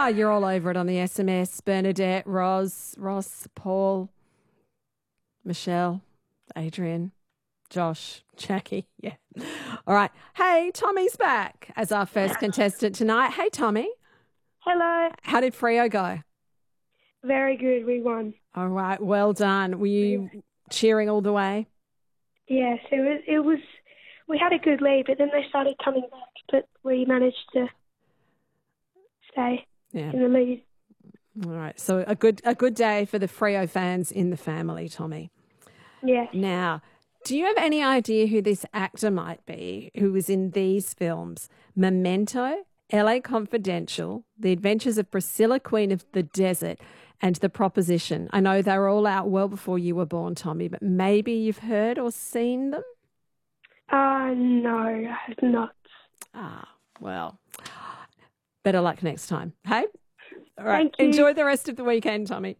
you're all over it on the SMS. Bernadette, Ross, Paul, Michelle, Adrian, Josh, Jackie. Yeah. All right. Hey, Tommy's back as our first contestant tonight. Hey, Tommy. Hello. How did Freo go? Very good. We won. All right. Well done. Were you cheering all the way? Yes, it was. We had a good lead, but then they started coming back, but we managed to stay in the lead. All right. So a good day for the Freo fans in the family, Tommy. Yeah. Now, do you have any idea who this actor might be who was in these films? Memento, LA Confidential, The Adventures of Priscilla, Queen of the Desert, and The Proposition. I know they were all out well before you were born, Tommy, but maybe you've heard or seen them? No, I have not. Well, better luck next time. Hey? All right. Thank you. Enjoy the rest of the weekend, Tommy.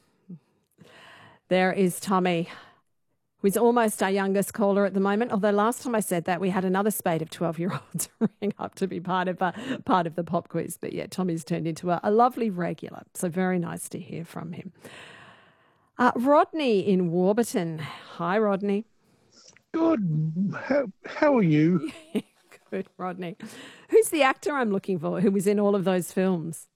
There is Tommy, who's almost our youngest caller at the moment, although last time I said that, we had another spate of 12-year-olds ring up to be part of the pop quiz. But, yeah, Tommy's turned into a lovely regular, so very nice to hear from him. Rodney in Warburton. Hi, Rodney. Good. How are you? Good, Rodney. Who's the actor I'm looking for who was in all of those films?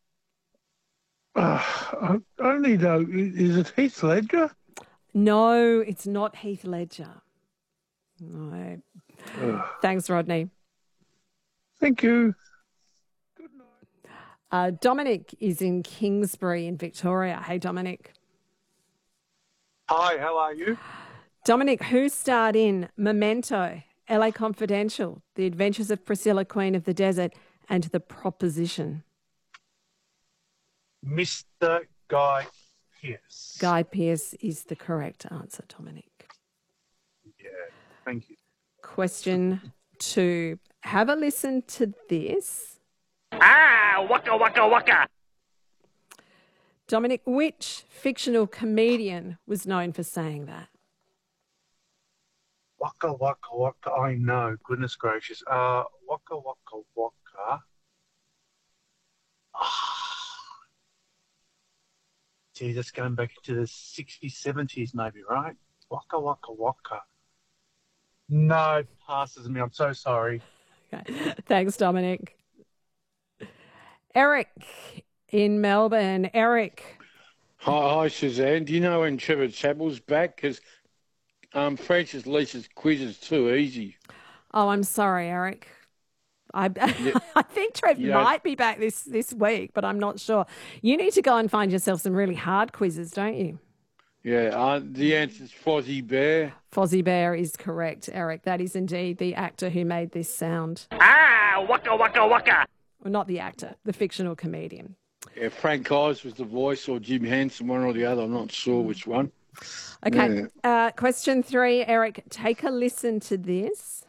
I only know, is it Heath Ledger? No, it's not Heath Ledger. No. Thanks, Rodney. Thank you. Good night. Dominic is in Kingsbury in Victoria. Hey, Dominic. Hi, how are you? Dominic, who starred in Memento, LA Confidential, The Adventures of Priscilla, Queen of the Desert, and The Proposition? Mr. Guy Pearce. Guy Pearce is the correct answer, Dominic. Yeah, thank you. Question 2. Have a listen to this. Waka, waka, waka. Dominic, which fictional comedian was known for saying that? Waka, waka, waka. I know. Goodness gracious. Waka, waka, waka. Gee, that's going back to the 60s, 70s maybe, right? Waka, waka, waka. No, it passes me. I'm so sorry. Okay. Thanks, Dominic. Eric in Melbourne. Eric. Hi, Suzanne. Do you know when Trevor Chappell's back? Because Francis Leese's quiz is too easy. Oh, I'm sorry, Eric. I think Trev might be back this week, but I'm not sure. You need to go and find yourself some really hard quizzes, don't you? Yeah, the answer is Fozzie Bear. Fozzie Bear is correct, Eric. That is indeed the actor who made this sound. Waka, waka, waka. Well, not the actor, the fictional comedian. Yeah, Frank Oz was the voice, or Jim Henson, one or the other. I'm not sure which one. Okay, Question 3, Eric, take a listen to this.